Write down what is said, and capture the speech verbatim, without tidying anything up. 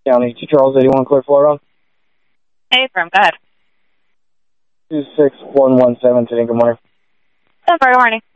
County, two Charles eighty-one, clear floor road. Hey, firm, go ahead. two six one one seven, today, good morning. Good morning.